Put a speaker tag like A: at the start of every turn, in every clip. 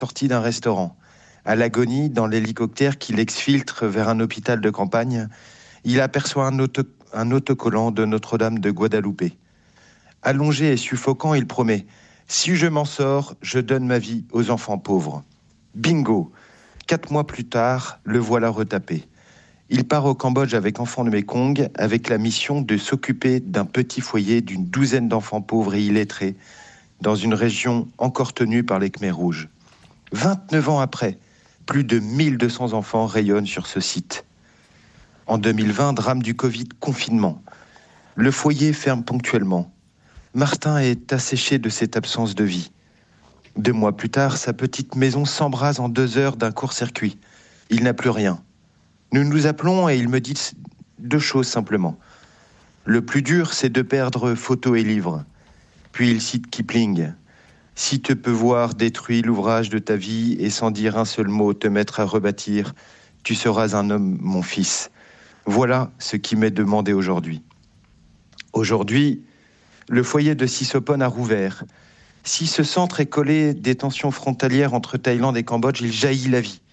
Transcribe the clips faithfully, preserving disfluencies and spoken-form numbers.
A: sorti d'un restaurant. À l'agonie, dans l'hélicoptère qui l'exfiltre vers un hôpital de campagne, il aperçoit un, auto, un autocollant de Notre-Dame de Guadeloupe. Allongé et suffocant, il promet « Si je m'en sors, je donne ma vie aux enfants pauvres ». Bingo! Quatre mois plus tard, le voilà retapé. Il part au Cambodge avec Enfants de Mékong, avec la mission de s'occuper d'un petit foyer d'une douzaine d'enfants pauvres et illettrés, dans une région encore tenue par les Khmers rouges. vingt-neuf ans après, plus de mille deux cents enfants rayonnent sur ce site. En deux mille vingt, drame du Covid, confinement. Le foyer ferme ponctuellement. Martin est asséché de cette absence de vie. Deux mois plus tard, sa petite maison s'embrase en deux heures d'un court-circuit. Il n'a plus rien. Nous nous appelons et il me dit deux choses simplement. Le plus dur, c'est de perdre photos et livres. Puis il cite Kipling. Si te peux voir détruit l'ouvrage de ta vie et sans dire un seul mot te mettre à rebâtir, tu seras un homme, mon fils. Voilà ce qui m'est demandé aujourd'hui. Aujourd'hui, le foyer de Sisopon a rouvert. Si ce centre est collé des tensions frontalières entre Thaïlande et Cambodge, il jaillit la vie.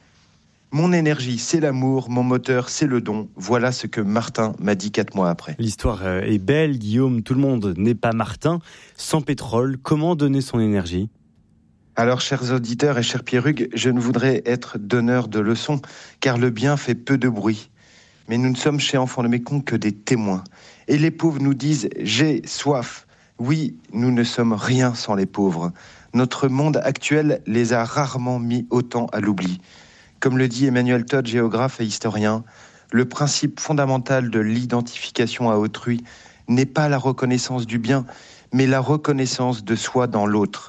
A: Mon énergie, c'est l'amour, mon moteur, c'est le don. Voilà ce que Martin m'a dit quatre mois après.
B: L'histoire est belle, Guillaume. Tout le monde n'est pas Martin. Sans pétrole, comment donner son énergie ?
A: Alors, chers auditeurs et chers Pierrugue, je ne voudrais être donneur de leçons, car le bien fait peu de bruit. Mais nous ne sommes chez Enfants de Mékong que des témoins. Et les pauvres nous disent « j'ai soif ». Oui, nous ne sommes rien sans les pauvres. Notre monde actuel les a rarement mis autant à l'oubli. Comme le dit Emmanuel Todd, géographe et historien, le principe fondamental de l'identification à autrui n'est pas la reconnaissance du bien, mais la reconnaissance de soi dans l'autre.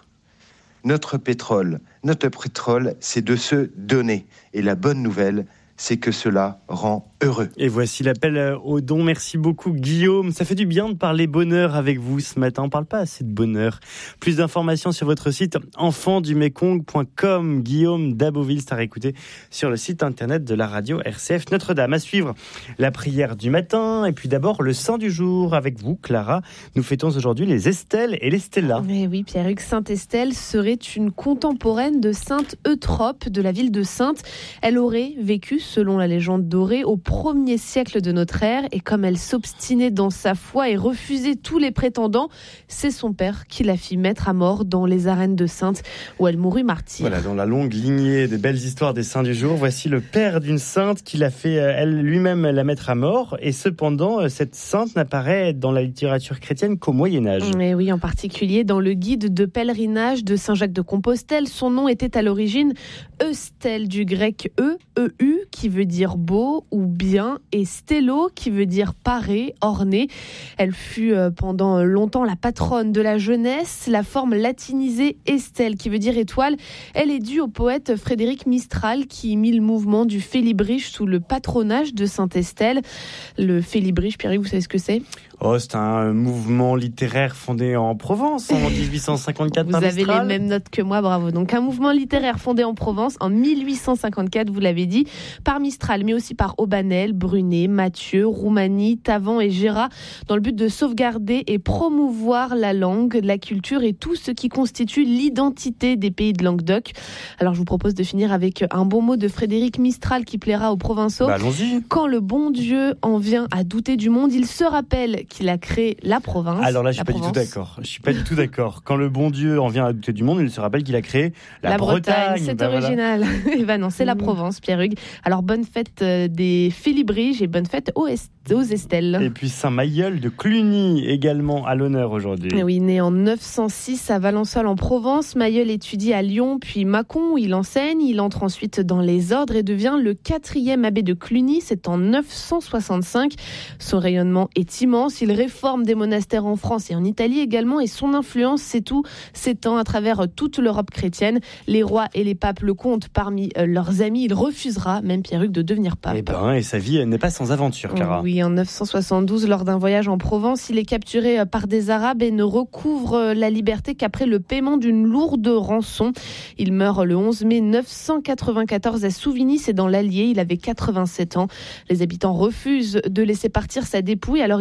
A: Notre pétrole, notre pétrole, c'est de se donner. Et la bonne nouvelle, c'est que cela rend heureux.
B: Et voici l'appel au don. Merci beaucoup Guillaume. Ça fait du bien de parler bonheur avec vous ce matin. On parle pas assez de bonheur. Plus d'informations sur votre site enfants du mékong point com. Guillaume Daboville, c'est à réécouter sur le site internet de la radio R C F Notre-Dame. À suivre la prière du matin et puis d'abord le saint du jour avec vous Clara. Nous fêtons aujourd'hui les Estelle et les Stella.
C: Mais oui, Pierrugue, Sainte Estelle serait une contemporaine de Sainte Eutrope de la ville de Saintes. Elle aurait vécu, selon la légende dorée, au premier siècle de notre ère, et comme elle s'obstinait dans sa foi et refusait tous les prétendants, c'est son père qui la fit mettre à mort dans les arènes de Saintes, où elle mourut martyre.
B: Voilà, dans la longue lignée des belles histoires des saints du jour, voici le père d'une sainte qui l'a fait elle lui-même la mettre à mort, et cependant cette sainte n'apparaît dans la littérature chrétienne qu'au Moyen-Âge.
C: Et oui, en particulier dans le guide de pèlerinage de Saint-Jacques-de-Compostelle. Son nom était à l'origine Eustelle, du grec E, E-U, qui veut dire beau ou bien, et stello, qui veut dire paré, orné. Elle fut pendant longtemps la patronne de la jeunesse. La forme latinisée Estelle, qui veut dire étoile, elle est due au poète Frédéric Mistral, qui mit le mouvement du Félibrige sous le patronage de Sainte Estelle. Le Félibrige, Pierre, vous savez ce que c'est ?
B: Oh, c'est un mouvement littéraire fondé en Provence en dix-huit cent cinquante-quatre.
C: Vous
B: par
C: avez
B: Mistral.
C: les mêmes notes que moi, bravo. Donc un mouvement littéraire fondé en Provence en mille huit cent cinquante-quatre, vous l'avez dit, par Mistral, mais aussi par Aubanel, Brunet, Mathieu, Roumanie, Tavan et Gérat, dans le but de sauvegarder et promouvoir la langue, la culture et tout ce qui constitue l'identité des pays de Languedoc. Alors je vous propose de finir avec un bon mot de Frédéric Mistral qui plaira aux Provençaux.
B: Bah, allons-y.
C: Quand le bon Dieu en vient à douter du monde, il se rappelle qu'il a créé la province.
B: Alors là, je suis pas
C: Provence.
B: du tout d'accord. Je suis pas du tout d'accord. Quand le bon Dieu en vient à douter du monde, il se rappelle qu'il a créé la,
C: La
B: Bretagne.
C: Bretagne, c'est
B: Ben
C: original. Et ben non, c'est la Provence, Pierrugue. Alors bonne fête euh, des Félibriges et bonne fête aux, Est- aux Estelles.
B: Et puis Saint-Mailleul de Cluny, également à l'honneur aujourd'hui.
C: Et oui, né en neuf cent six à Valençol en Provence, Mailleul étudie à Lyon puis Mâcon où il enseigne. Il entre ensuite dans les ordres et devient le quatrième abbé de Cluny. C'est en neuf cent soixante-cinq. Son rayonnement est immense. Il réforme des monastères en France et en Italie également. Et son influence, c'est tout, s'étend à travers toute l'Europe chrétienne. Les rois et les papes le comptent parmi leurs amis. Il refusera, même Pierrugue, de devenir pape.
B: Et, ben, et sa vie n'est pas sans aventure, Clara.
C: Oui, en neuf cent soixante-douze, lors d'un voyage en Provence, il est capturé par des Arabes et ne recouvre la liberté qu'après le paiement d'une lourde rançon. Il meurt le onze mai neuf cent quatre-vingt-quatorze à Souvigny, c'est dans l'Allier. Il avait quatre-vingt-sept ans. Les habitants refusent de laisser partir sa dépouille, alors il y est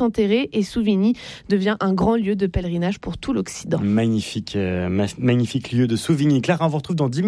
C: enterrés et Souvigny devient un grand lieu de pèlerinage pour tout l'Occident.
B: Magnifique, euh, ma- magnifique lieu de Souvigny. Clara, on vous retrouve dans dix minutes.